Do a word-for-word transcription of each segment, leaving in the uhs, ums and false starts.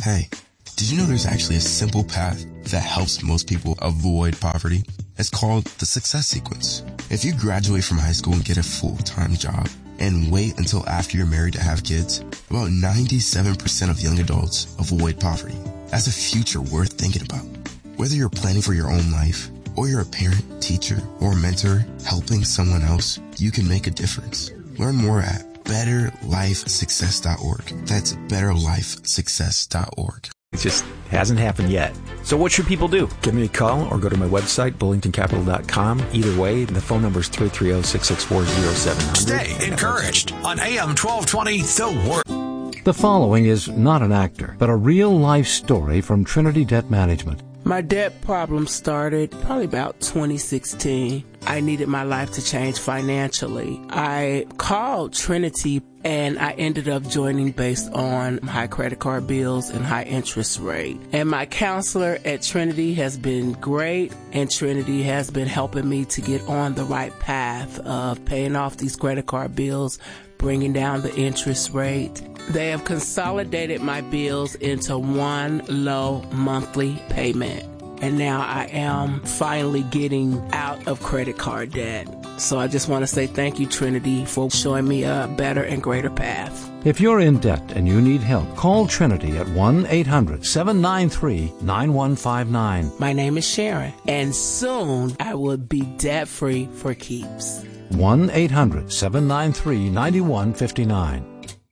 Hey, did you know there's actually a simple path that helps most people avoid poverty? It's called the Success Sequence. If you graduate from high school and get a full-time job and wait until after you're married to have kids, about ninety-seven percent of young adults avoid poverty. That's a future worth thinking about. Whether you're planning for your own life, or you're a parent, teacher, or mentor helping someone else, you can make a difference. Learn more at better life success dot org. That's better life success dot org. It just hasn't happened yet. So what should people do? Give me a call or go to my website, bullington capital dot com. Either way, the phone number is three three zero, six six four, zero seven zero zero. Stay encouraged on A M twelve twenty, The Word. The following is not an actor, but a real-life story from Trinity Debt Management. My debt problem started probably about twenty sixteen. I needed my life to change financially. I called Trinity and I ended up joining based on high credit card bills and high interest rate. And my counselor at Trinity has been great, and Trinity has been helping me to get on the right path of paying off these credit card bills, bringing down the interest rate. They have consolidated my bills into one low monthly payment. And now I am finally getting out of credit card debt. So I just want to say thank you, Trinity, for showing me a better and greater path. If you're in debt and you need help, call Trinity at one eight hundred, seven nine three, nine one five nine. My name is Sharon, and soon I will be debt-free for keeps. one eight hundred, seven nine three, nine one five nine.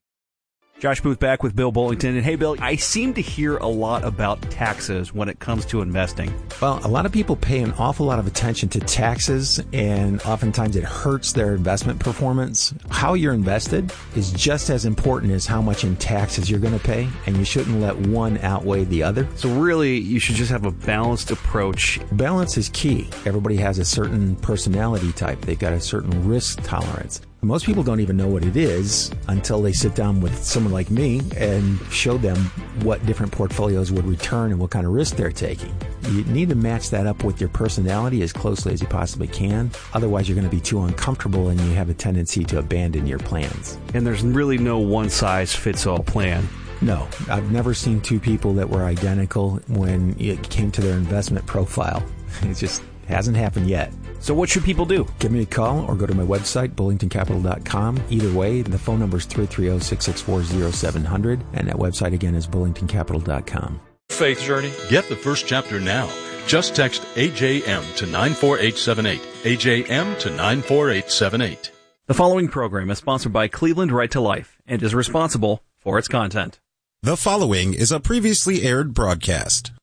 Josh Booth back with Bill Bullington. And hey, Bill, I seem to hear a lot about taxes when it comes to investing. Well, a lot of people pay an awful lot of attention to taxes, and oftentimes it hurts their investment performance. How you're invested is just as important as how much in taxes you're going to pay, and you shouldn't let one outweigh the other. So really, you should just have a balanced approach. Balance is key. Everybody has a certain personality type. They've got a certain risk tolerance. Most people don't even know what it is until they sit down with someone like me and show them what different portfolios would return and what kind of risk they're taking. You need to match that up with your personality as closely as you possibly can. Otherwise, you're going to be too uncomfortable and you have a tendency to abandon your plans. And there's really no one-size-fits-all plan. No, I've never seen two people that were identical when it came to their investment profile. It just hasn't happened yet. So what should people do? Give me a call or go to my website, bullington capital dot com. Either way, the phone number is three three zero, six six four, zero seven zero zero, and that website again is bullington capital dot com. Faith Journey. Get the first chapter now. Just text A J M to nine four eight seven eight. A J M to nine four eight seven eight. The following program is sponsored by Cleveland Right to Life and is responsible for its content. The following is a previously aired broadcast.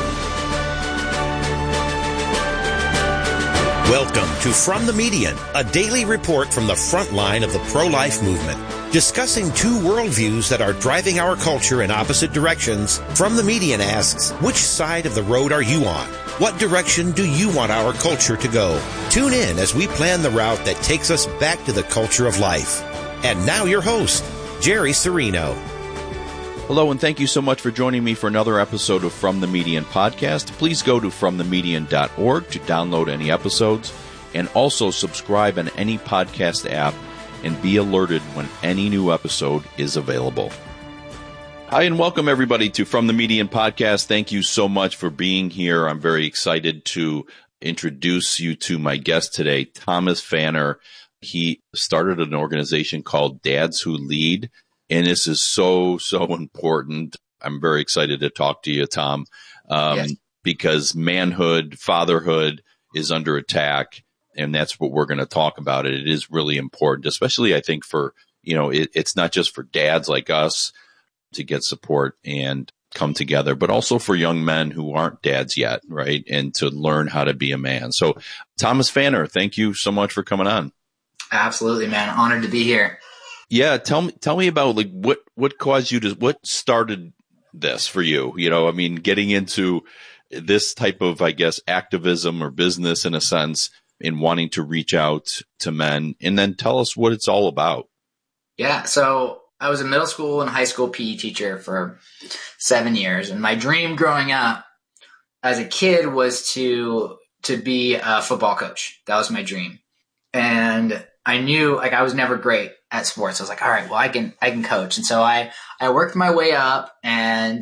Welcome to From the Median, a daily report from the front line of the pro-life movement. Discussing two worldviews that are driving our culture in opposite directions, From the Median asks, which side of the road are you on? What direction do you want our culture to go? Tune in as we plan the route that takes us back to the culture of life. And now your host, Jerry Serino. Hello, and thank you so much for joining me for another episode of From the Median podcast. Please go to from the median dot org to download any episodes, and also subscribe on any podcast app and be alerted when any new episode is available. Hi, and welcome everybody to From the Median podcast. Thank you so much for being here. I'm very excited to introduce you to my guest today, Thomas Fanner. He started an organization called Dads Who Lead. And this is so, so important. I'm very excited to talk to you, Tom, um, yes. because manhood, fatherhood is under attack. And that's what we're going to talk about. It is really important, especially I think for, you know, it, it's not just for dads like us to get support and come together, but also for young men who aren't dads yet, right? And to learn how to be a man. So Thomas Fanner, thank you so much for coming on. Absolutely, man. Honored to be here. Yeah, tell me, tell me about like what, what caused you to, what started this for you? You know, I mean, getting into this type of, I guess, activism or business in a sense, in wanting to reach out to men, and then tell us what it's all about. Yeah, so I was a middle school and high school P E teacher for seven years, and my dream growing up as a kid was to to be a football coach. That was my dream, and I knew like I was never great at sports. I was like, all right, well, I can, I can coach. And so I, I worked my way up and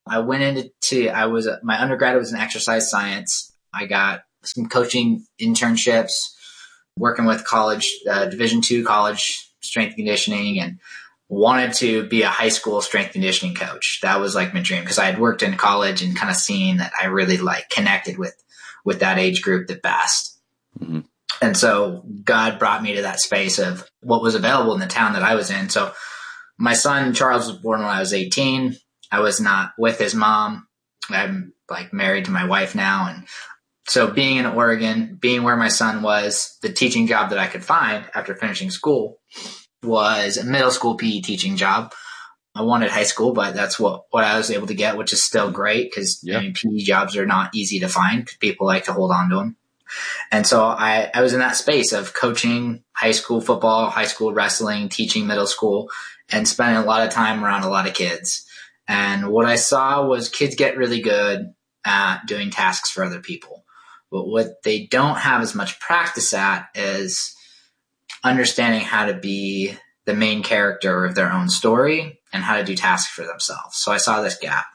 I went into, I was, my undergrad was in exercise science. I got some coaching internships, working with college, uh, Division two college strength conditioning, and wanted to be a high school strength conditioning coach. That was like my dream, because I had worked in college and kind of seen that I really like connected with, with that age group the best. Mm-hmm. And so God brought me to that space of what was available in the town that I was in. So my son, Charles, was born when I was eighteen. I was not with his mom. I'm like married to my wife now. And so being in Oregon, being where my son was, the teaching job that I could find after finishing school was a middle school P E teaching job. I wanted high school, but that's what, what I was able to get, which is still great, because yeah. I mean, P E jobs are not easy to find. People like to hold on to them. And so I, I was in that space of coaching high school football, high school wrestling, teaching middle school, and spending a lot of time around a lot of kids. And what I saw was kids get really good at doing tasks for other people. But what they don't have as much practice at is understanding how to be the main character of their own story and how to do tasks for themselves. So I saw this gap.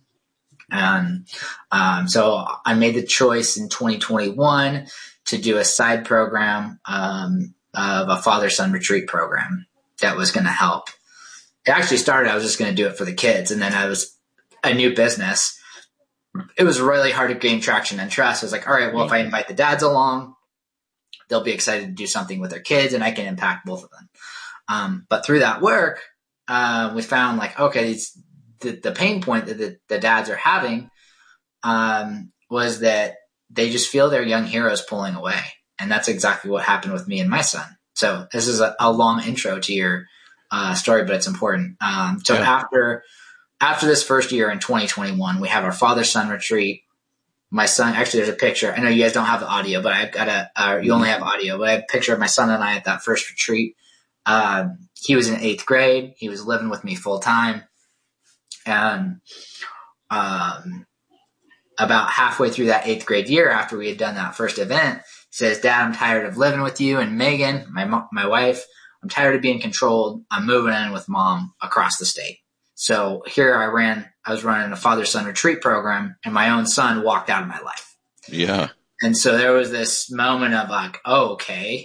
And um, so I made the choice in twenty twenty-one to do a side program um, of a father-son retreat program that was going to help. It actually started, I was just going to do it for the kids. And then I was a new business. It was really hard to gain traction and trust. I was like, all right, well, if I invite the dads along, they'll be excited to do something with their kids and I can impact both of them. Um, but through that work, uh, we found like, okay, it's the, the pain point that the, the dads are having um, was that they just feel their young heroes pulling away. And that's exactly what happened with me and my son. So this is a, a long intro to your uh, story, but it's important. Um, so yeah. after after this first year in twenty twenty-one, we have our father-son retreat. My son, actually, there's a picture. I know you guys don't have the audio, but I've got a, uh, you only have audio, but I have a picture of my son and I at that first retreat. Um, he was in eighth grade. He was living with me full time. And um, about halfway through that eighth grade year, after we had done that first event, he says, Dad, I'm tired of living with you and Megan, my my wife. I'm tired of being controlled. I'm moving in with Mom across the state. So here I ran, I was running a father-son retreat program, and my own son walked out of my life. Yeah. And so there was this moment of like, oh, okay,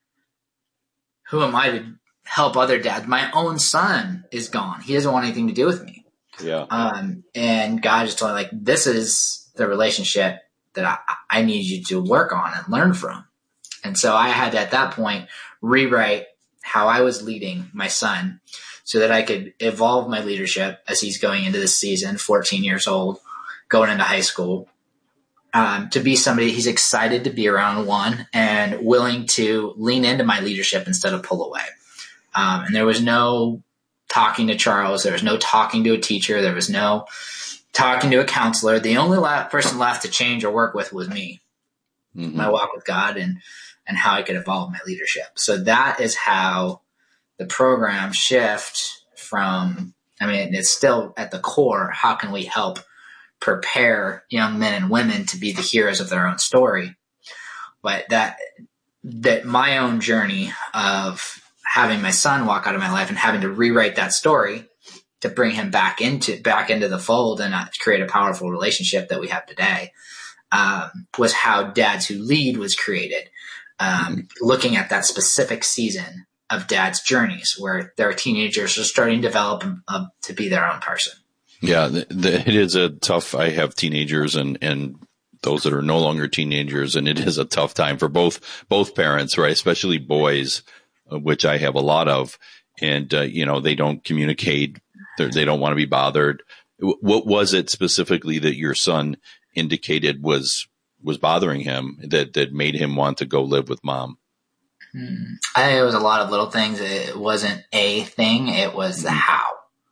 who am I to help other dads? My own son is gone. He doesn't want anything to do with me. Yeah. Um, and God just told me, like, this is the relationship that I, I need you to work on and learn from. And so I had to, at that point, rewrite how I was leading my son so that I could evolve my leadership as he's going into this season, fourteen years old, going into high school, um, to be somebody he's excited to be around, one, and willing to lean into my leadership instead of pull away. Um, and there was no talking to Charles. There was no talking to a teacher. There was no talking to a counselor. The only la- person left to change or work with was me, mm-hmm. my walk with God, and and how I could evolve my leadership. So that is how the program shift from, I mean, it's still at the core, how can we help prepare young men and women to be the heroes of their own story? But that, that my own journey of having my son walk out of my life and having to rewrite that story to bring him back into, back into the fold and uh, create a powerful relationship that we have today, um, was how Dads Who Lead was created. Um, looking at that specific season of dads' journeys where their teenagers are starting to develop uh, to be their own person. Yeah, the, the, it is a tough, I have teenagers and, and those that are no longer teenagers, and it is a tough time for both, both parents, right? Especially boys, uh, which I have a lot of, and, uh, you know, they don't communicate. They don't want to be bothered. What was it specifically that your son indicated was, was bothering him that, that made him want to go live with Mom? Hmm. I think it was a lot of little things. It wasn't a thing. It was the how.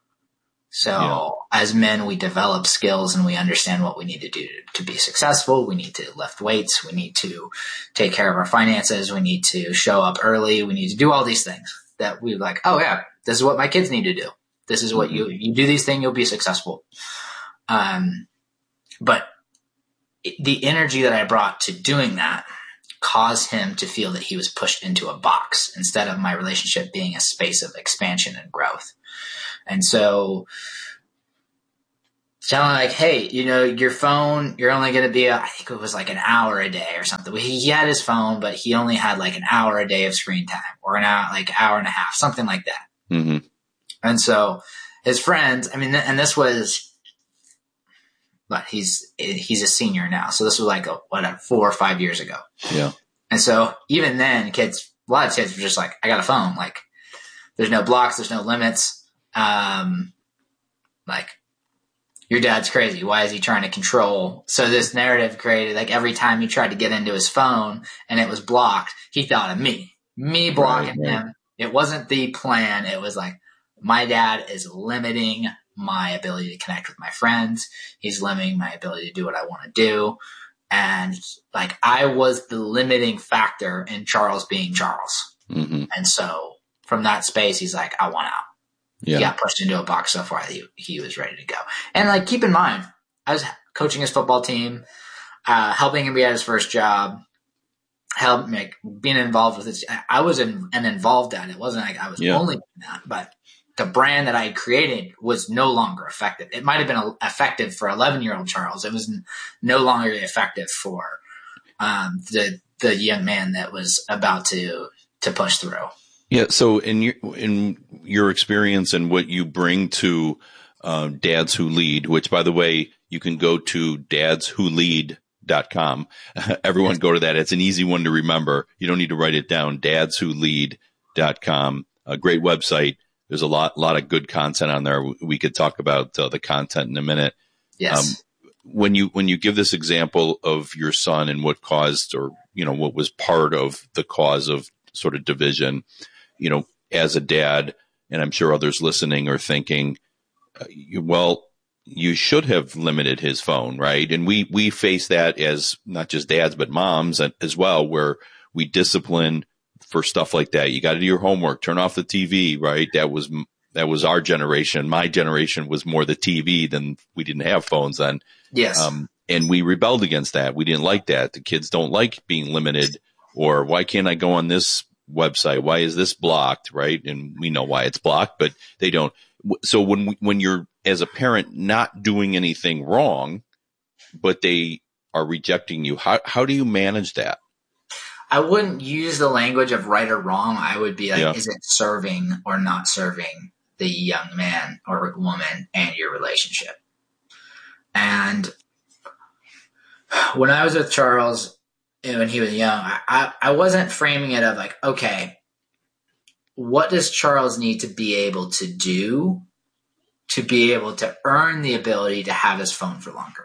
So yeah. As men, we develop skills and we understand what we need to do to, to be successful. We need to lift weights. We need to take care of our finances. We need to show up early. We need to do all these things that we like, oh yeah, this is what my kids need to do. This is what you, you do these things, you'll be successful. Um, but the energy that I brought to doing that caused him to feel that he was pushed into a box instead of my relationship being a space of expansion and growth. And so telling like, hey, you know, your phone, you're only going to be, a, I think it was like an hour a day or something. He, he had his phone, but he only had like an hour a day of screen time or an hour, like hour and a half, something like that. Mm-hmm. And so his friends, I mean, and this was, but he's, he's a senior now. So this was like, a, what, four or five years ago. Yeah. And so even then kids, a lot of kids were just like, I got a phone. Like there's no blocks, there's no limits. Um, like, your dad's crazy. Why is he trying to control? So this narrative created, like every time he tried to get into his phone and it was blocked, he thought of me, me blocking right, right. him. It wasn't the plan. It was like, my dad is limiting my ability to connect with my friends. He's limiting my ability to do what I want to do. And like, I was the limiting factor in Charles being Charles. Mm-hmm. And so from that space, he's like, I want out. Yeah. He got pushed into a box so far that he, he was ready to go. And like, keep in mind, I was coaching his football team, uh, helping him get his first job, help like being involved with it. I was in, an involved at it. It wasn't like I was yeah. only doing that, but the brand that I had created was no longer effective. It might've been effective for eleven year old Charles. It was no longer effective for, um, the, the young man that was about to, to push through. Yeah. So in your, in your experience and what you bring to, uh, Dads Who Lead, which by the way, you can go to dads who lead dot com. Everyone go to that. It's an easy one to remember. You don't need to write it down. dads who lead dot com. A great website. There's a lot, lot of good content on there. We could talk about uh, the content in a minute. Yes. Um, when you, when you give this example of your son and what caused, or, you know, what was part of the cause of sort of division, you know, as a dad, and I'm sure others listening are thinking, uh, you, well, you should have limited his phone, right? And we, we face that as not just dads, but moms as well, where we discipline for stuff like that. You got to do your homework, turn off the T V, right? That was, that was our generation. My generation was more the T V than we didn't have phones then. Yes. Um, and we rebelled against that. We didn't like that. The kids don't like being limited, or why can't I go on this website? Why is this blocked? Right. And we know why it's blocked, but they don't. So when, when you're as a parent not doing anything wrong, but they are rejecting you, how, how do you manage that? I wouldn't use the language of right or wrong. I would be like, yeah. is it serving or not serving the young man or woman and your relationship? And when I was with Charles, and when he was young, I, I, I wasn't framing it of like, okay, what does Charles need to be able to do to be able to earn the ability to have his phone for longer?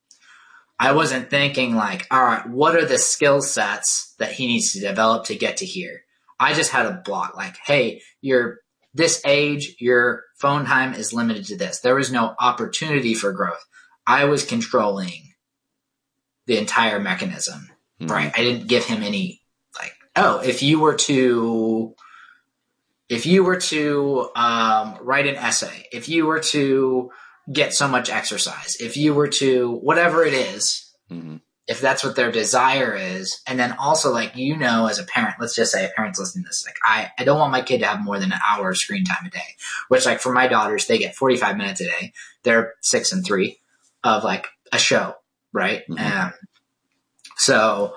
I wasn't thinking like, all right, what are the skill sets that he needs to develop to get to here? I just had a block like, hey, you're this age, your phone time is limited to this. There was no opportunity for growth. I was controlling the entire mechanism. Right. I didn't give him any like, oh, if you were to, if you were to, um, write an essay, if you were to get so much exercise, if you were to, whatever it is, mm-hmm. if that's what their desire is. And then also like, you know, as a parent, let's just say a parent's listening to this, like I, I don't want my kid to have more than an hour of screen time a day, which like for my daughters, they get forty-five minutes a day. They're six and three of like a show. Right. Mm-hmm. Um, So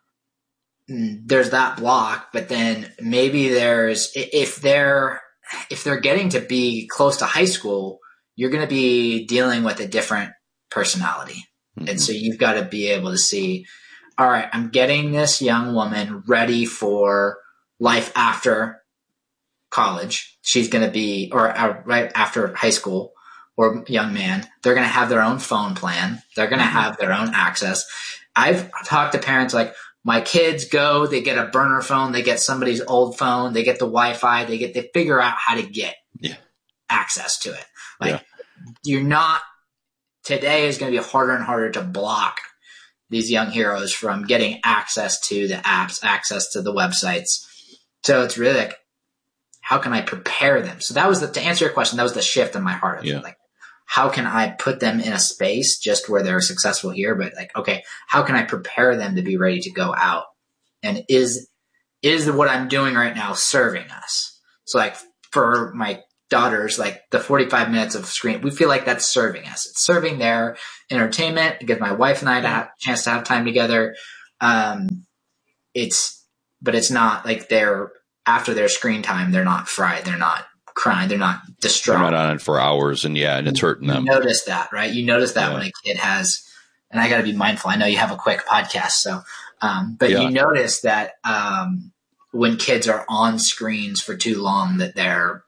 there's that block, but then maybe there's, if they're, if they're getting to be close to high school, you're going to be dealing with a different personality. Mm-hmm. And so you've got to be able to see, all right, I'm getting this young woman ready for life after college. She's going to be, or uh, right after high school, or young man, they're going to have their own phone plan. They're going to mm-hmm. have their own access. I've talked to parents like, my kids go, they get a burner phone, they get somebody's old phone, they get the Wi-Fi, they get, they figure out how to get yeah. access to it. Like yeah. you're not, today is going to be harder and harder to block these young heroes from getting access to the apps, access to the websites. So it's really like, how can I prepare them? So that was the, to answer your question, that was the shift in my heart. Yeah. Like, how can I put them in a space just where they're successful here? But like, okay, how can I prepare them to be ready to go out? And is, is what I'm doing right now serving us? So like for my daughters, like the forty-five minutes of screen, we feel like that's serving us. It's serving their entertainment. It gives my wife and I a chance to have time together. Um, it's, but it's not like they're, after their screen time, they're not fried. They're not crying. They're not distraught. They're not on it for hours, and yeah, and it's hurting them. You notice that, right? You notice that yeah. when a kid has, and I got to be mindful. I know you have a quick podcast, so, um, but yeah. you notice that, um, when kids are on screens for too long, that they're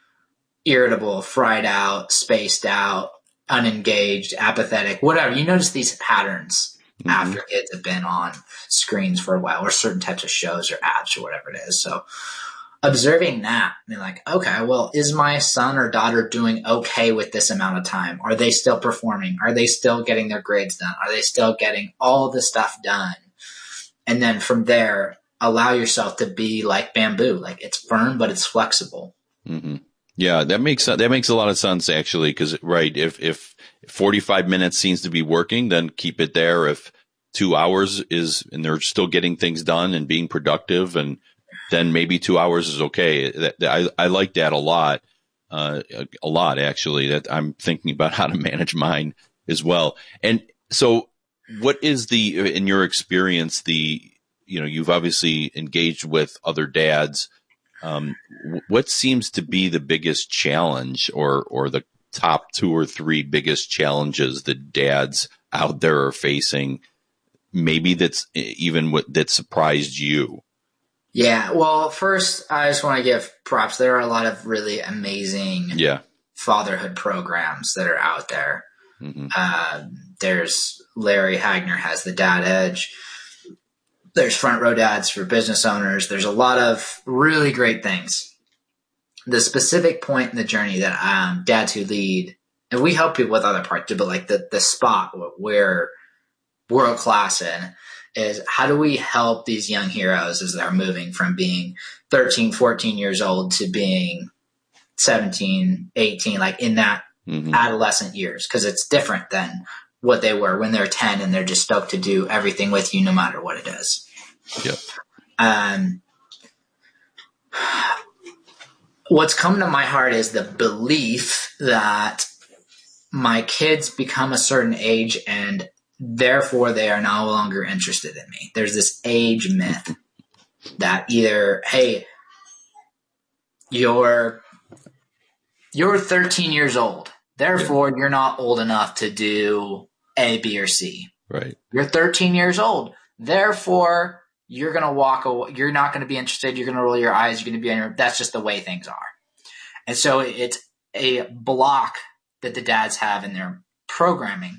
irritable, fried out, spaced out, unengaged, apathetic, whatever. You notice these patterns mm-hmm. after kids have been on screens for a while, or certain types of shows or apps or whatever it is. So observing that, and like, okay, well, is my son or daughter doing okay with this amount of time? Are they still performing? Are they still getting their grades done? Are they still getting all the stuff done? And then from there, allow yourself to be like bamboo. Like, it's firm, but it's flexible. Mm-hmm. Yeah, that makes that makes a lot of sense, actually. Because right, if if forty-five minutes seems to be working, then keep it there. If two hours is, and they're still getting things done and being productive, and then maybe two hours is okay. That, I I like that a lot, uh, a, a lot actually. That I'm thinking about how to manage mine as well. And so, what is the, in your experience, the you know, you've obviously engaged with other dads. Um, what seems to be the biggest challenge, or, or the top two or three biggest challenges that dads out there are facing? Maybe that's even what that surprised you. Yeah. Well, first, I just want to give props. There are a lot of really amazing yeah. fatherhood programs that are out there. Mm-hmm. Uh, there's Larry Hagner has the Dad Edge. There's Front Row Dads for business owners. There's a lot of really great things. The specific point in the journey that um, Dads Who Lead, and we help people with other parts too, but like the, the spot where world class in is, how do we help these young heroes as they're moving from being thirteen, fourteen years old to being seventeen, eighteen, like in that mm-hmm. adolescent years? Because it's different than what they were when they're ten and they're just stoked to do everything with you no matter what it is. Yep. Um, what's come to my heart is the belief that my kids become a certain age and therefore they are no longer interested in me. There's this age myth that either, hey, you're, you're thirteen years old, therefore yeah. you're not old enough to do A, B, or C. Right. You're thirteen years old, therefore you're going to walk away. You're not going to be interested. You're going to roll your eyes. You're going to be on your, that's just the way things are. And so it's a block that the dads have in their programming,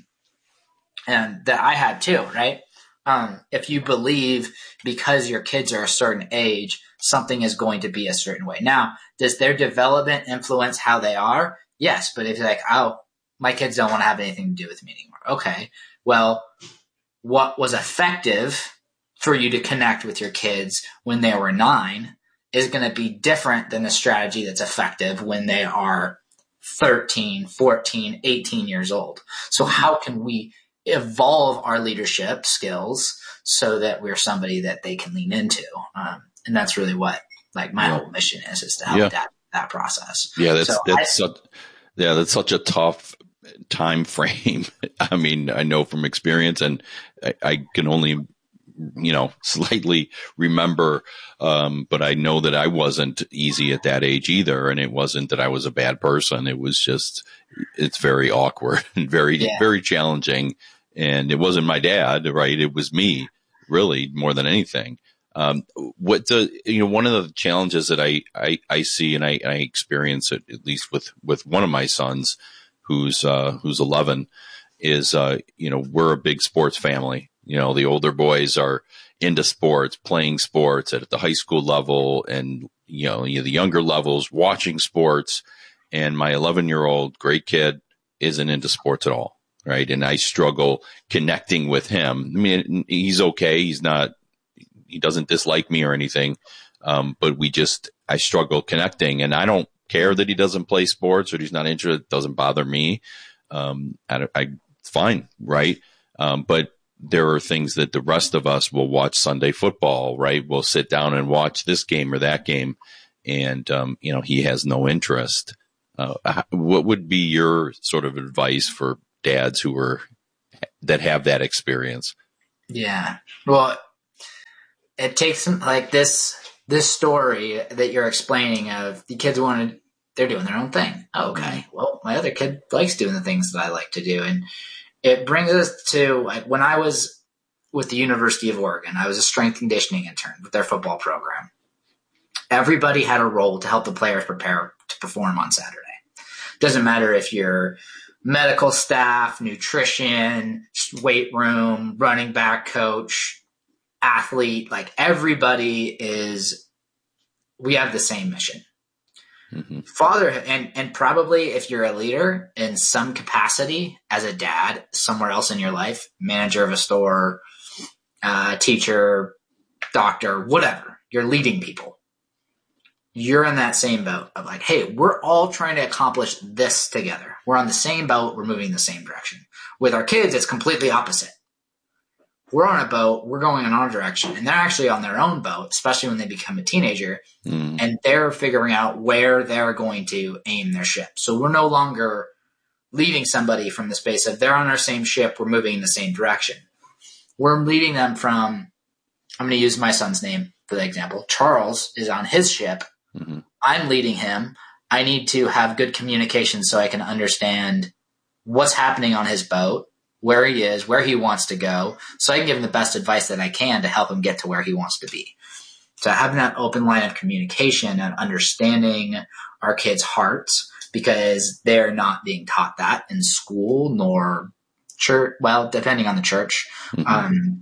and that I had too, right? Um, if you believe because your kids are a certain age, something is going to be a certain way. Now, does their development influence how they are? Yes. But if you're like, oh, my kids don't want to have anything to do with me anymore. Okay. Well, what was effective for you to connect with your kids when they were nine is going to be different than the strategy that's effective when they are thirteen, fourteen, eighteen years old. So how can we evolve our leadership skills so that we're somebody that they can lean into? Um, and that's really what like my yeah. whole mission is, is to help yeah. that, that process. Yeah. That's, so that's, I, such, yeah, that's such a tough time frame. I mean, I know from experience, and I, I can only, you know, slightly remember, um, but I know that I wasn't easy at that age either. And it wasn't that I was a bad person. It was just, it's very awkward and very, yeah. very challenging. And it wasn't my dad, right? It was me, really, more than anything. Um, what the, you know, one of the challenges that I, I, I see, and I, I experience it at least with, with one of my sons who's, uh, who's eleven, is, uh, you know, we're a big sports family. You know, the older boys are into sports, playing sports at the high school level, and, you know, the younger levels watching sports. And my eleven year old, great kid, isn't into sports at all. Right. And I struggle connecting with him. I mean, he's okay. He's not, he doesn't dislike me or anything. Um, but we just, I struggle connecting, and I don't care that he doesn't play sports or he's not interested. It doesn't bother me. Um, I, I it's fine. Right. Um, but there are things that the rest of us will watch Sunday football, right? We'll sit down and watch this game or that game. And, um, you know, he has no interest. Uh, what would be your sort of advice for dads who are that have that experience? Yeah. Well, it takes some, like this this story that you're explaining of the kids wanted, they're doing their own thing. Oh, okay. Well, my other kid likes doing the things that I like to do. And it brings us to, like, when I was with the University of Oregon, I was a strength conditioning intern with their football program. Everybody had a role to help the players prepare to perform on Saturday. Doesn't matter if you're medical staff, nutrition, weight room, running back coach, athlete, like everybody is, we have the same mission. Mm-hmm. Father, and, and probably if you're a leader in some capacity as a dad somewhere else in your life, manager of a store, uh, teacher, doctor, whatever, you're leading people. You're in that same boat of like, hey, we're all trying to accomplish this together. We're on the same boat. We're moving in the same direction. With our kids, it's completely opposite. We're on a boat. We're going in our direction. And they're actually on their own boat, especially when they become a teenager. Mm. And they're figuring out where they're going to aim their ship. So we're no longer leading somebody from the space of they're on our same ship. We're moving in the same direction. We're leading them from, I'm going to use my son's name for the example. Charles is on his ship. Mm-hmm. I'm leading him. I need to have good communication so I can understand what's happening on his boat, where he is, where he wants to go, so I can give him the best advice that I can to help him get to where he wants to be. So having that open line of communication and understanding our kids' hearts, because they're not being taught that in school nor church. Well, depending on the church. Mm-hmm. Um,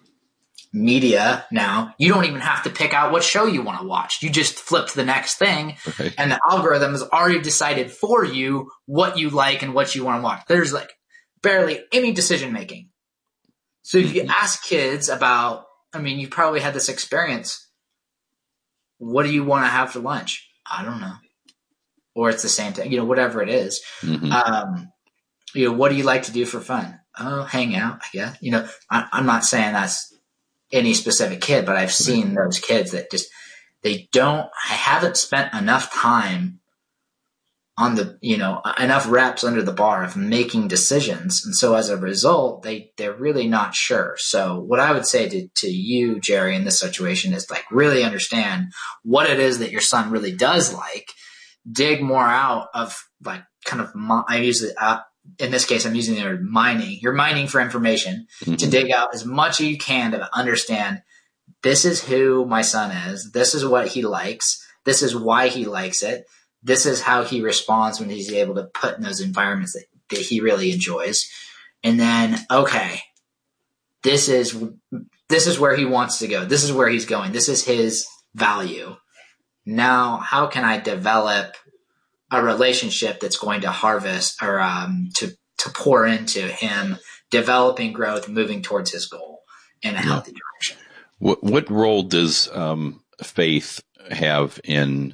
media now, you don't even have to pick out what show you want to watch. You just flip to the next thing, right, and the algorithm has already decided for you what you like and what you want to watch. There's like barely any decision making. So if you ask kids about, I mean, you probably had this experience. What do you want to have for lunch? I don't know. Or it's the same thing, you know, whatever it is. Mm-hmm. Um, you know, what do you like to do for fun? Oh, hang out, I guess. You know, I, I'm not saying that's any specific kid, but I've seen those kids that just, they don't, I haven't spent enough time on the, you know, enough reps under the bar of making decisions. And so as a result, they, they're really not sure. So what I would say to, to you, Jerry, in this situation is like really understand what it is that your son really does like, dig more out of like kind of, I use it, uh, in this case, I'm using the word mining. You're mining for information mm-hmm. to dig out as much as you can to understand this is who my son is. This is what he likes. This is why he likes it. This is how he responds when he's able to put in those environments that, that he really enjoys. And then, okay, this is, this is where he wants to go. This is where he's going. This is his value. Now, how can I develop a relationship that's going to harvest or um, to, to pour into him developing growth, moving towards his goal in a yeah. healthy direction? What, what role does um, faith have in,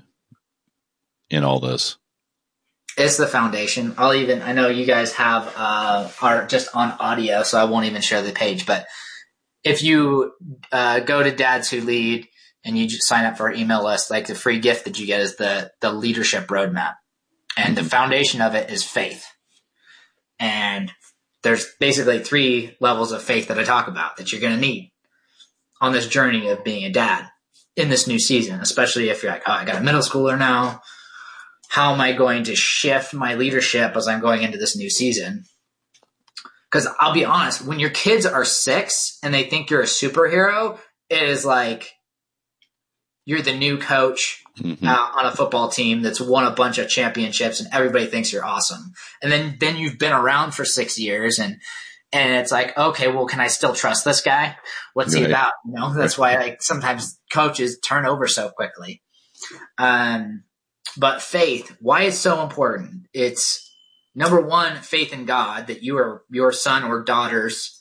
in all this? It's the foundation. I'll even, I know you guys have, uh, are just on audio, so I won't even share the page, but if you uh, go to Dads Who Lead and you just sign up for our email list, like the free gift that you get is the, the leadership roadmap. And the foundation of it is faith. And there's basically three levels of faith that I talk about that you're going to need on this journey of being a dad in this new season, especially if you're like, oh, I got a middle schooler now. How am I going to shift my leadership as I'm going into this new season? Because I'll be honest, when your kids are six and they think you're a superhero, it is like you're the new coach mm-hmm. uh, on a football team that's won a bunch of championships and everybody thinks you're awesome. And then, then you've been around for six years and, and it's like, okay, well, can I still trust this guy? What's right. he about? You know, that's why like sometimes coaches turn over so quickly. Um, but faith, why it's so important? It's number one, faith in God that you are your son or daughter's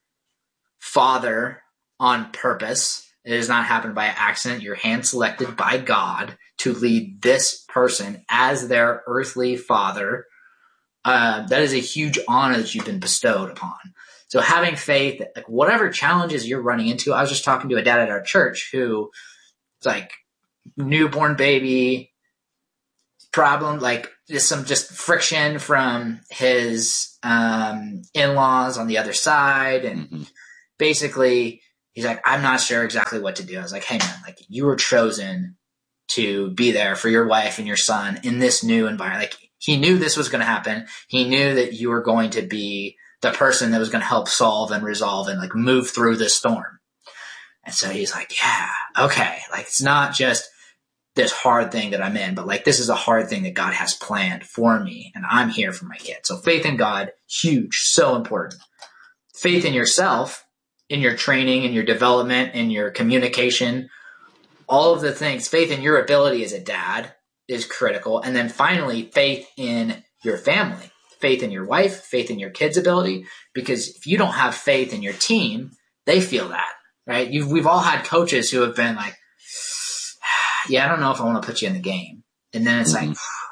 father on purpose. It has not happened by accident. You're hand selected by God to lead this person as their earthly father. Uh, that is a huge honor that you've been bestowed upon. So having faith, like whatever challenges you're running into, I was just talking to a dad at our church who it's like newborn baby, problem, like just some just friction from his um, in-laws on the other side. And mm-hmm. basically he's like, I'm not sure exactly what to do. I was like, hey man, like you were chosen to be there for your wife and your son in this new environment. Like he knew this was going to happen. He knew that you were going to be the person that was going to help solve and resolve and like move through this storm. And so he's like, yeah, okay. Like it's not just this hard thing that I'm in, but like this is a hard thing that God has planned for me, and I'm here for my kids. So faith in God, huge, so important. Faith in yourself, in your training, in your development, in your communication, all of the things. Faith in your ability as a dad is critical. And then finally, faith in your family, faith in your wife, faith in your kids' ability, because if you don't have faith in your team, they feel that, right? You've, we've all had coaches who have been like, yeah, I don't know if I want to put you in the game. And then it's mm-hmm.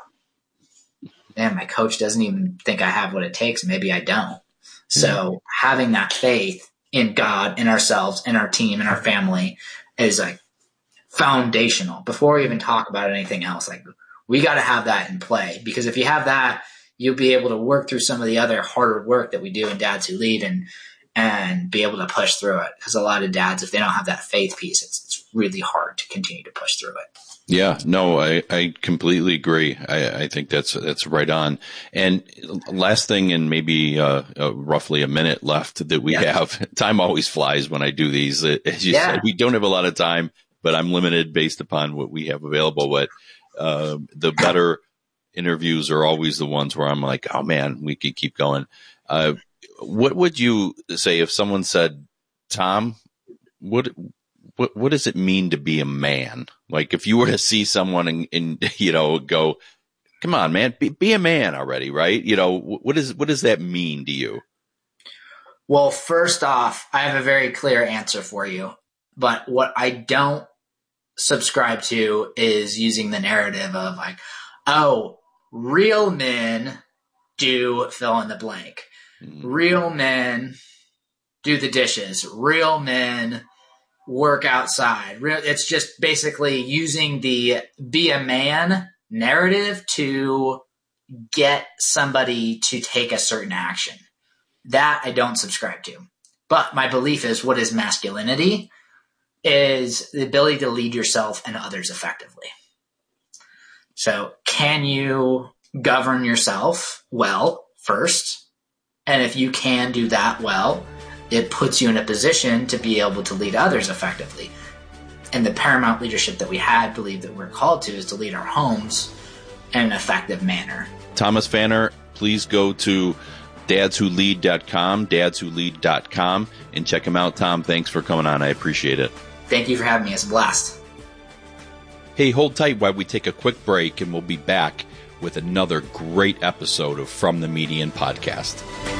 like, man, my coach doesn't even think I have what it takes. Maybe I don't. So mm-hmm. having that faith in God, in ourselves, in our team, in our family is like foundational. Before we even talk about anything else, like we got to have that in play, because if you have that, you'll be able to work through some of the other harder work that we do in Dads Who Lead and, and be able to push through it. Because a lot of dads, if they don't have that faith piece, it's, it's really hard to continue to push through it. Yeah, no, I, I completely agree. I, I think that's that's right on. And last thing, and maybe uh, uh, roughly a minute left that we yeah. have. Time always flies when I do these. As you yeah. said, we don't have a lot of time, but I'm limited based upon what we have available. But uh, the better interviews are always the ones where I'm like, oh man, we could keep going. Uh, what would you say if someone said, Tom, what what what does it mean to be a man? Like if you were to see someone and, and you know, go, come on, man, be, be a man already, right? You know, what is what does that mean to you? Well, first off, I have a very clear answer for you. But what I don't subscribe to is using the narrative of like, oh, real men do fill in the blank. Real men do the dishes. Real men work outside. Real, it's just basically using the be a man narrative to get somebody to take a certain action. That I don't subscribe to. But my belief is what is masculinity is the ability to lead yourself and others effectively. So can you govern yourself well first? And if you can do that well, it puts you in a position to be able to lead others effectively. And the paramount leadership that we had believe that we're called to is to lead our homes in an effective manner. Thomas Fanner, please go to dads who lead dot com, dads who lead dot com, and check him out. Tom, thanks for coming on. I appreciate it. Thank you for having me. It's a blast. Hey, hold tight while we take a quick break, and we'll be back with another great episode of From the Median Podcast.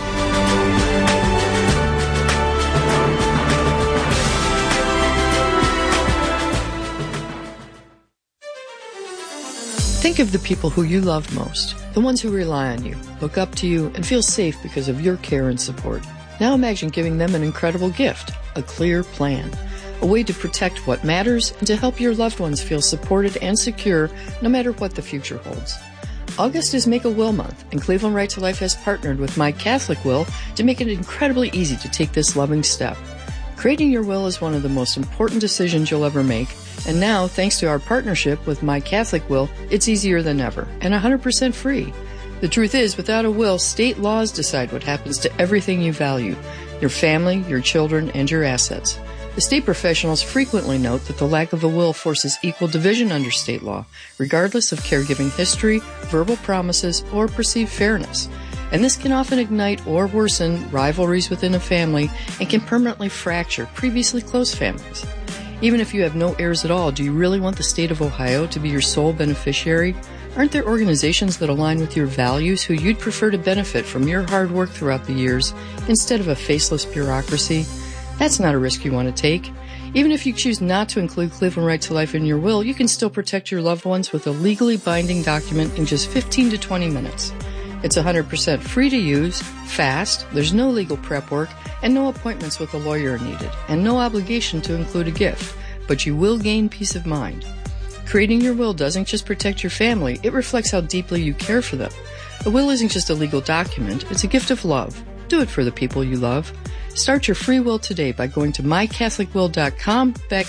Think of the people who you love most, the ones who rely on you, look up to you, and feel safe because of your care and support. Now imagine giving them an incredible gift, a clear plan, a way to protect what matters and to help your loved ones feel supported and secure no matter what the future holds. August is Make a Will Month, and Cleveland Right to Life has partnered with My Catholic Will to make it incredibly easy to take this loving step. Creating your will is one of the most important decisions you'll ever make, and now, thanks to our partnership with My Catholic Will, it's easier than ever, and one hundred percent free. The truth is, without a will, state laws decide what happens to everything you value, your family, your children, and your assets. The state professionals frequently note that the lack of a will forces equal division under state law, regardless of caregiving history, verbal promises, or perceived fairness. And this can often ignite or worsen rivalries within a family and can permanently fracture previously close families. Even if you have no heirs at all, do you really want the state of Ohio to be your sole beneficiary? Aren't there organizations that align with your values who you'd prefer to benefit from your hard work throughout the years instead of a faceless bureaucracy? That's not a risk you want to take. Even if you choose not to include Cleveland Right to Life in your will, you can still protect your loved ones with a legally binding document in just fifteen to twenty minutes. It's one hundred percent free to use, fast, there's no legal prep work, and no appointments with a lawyer are needed, and no obligation to include a gift, but you will gain peace of mind. Creating your will doesn't just protect your family, it reflects how deeply you care for them. A will isn't just a legal document, it's a gift of love. Do it for the people you love. Start your free will today by going to mycatholicwill.com backslash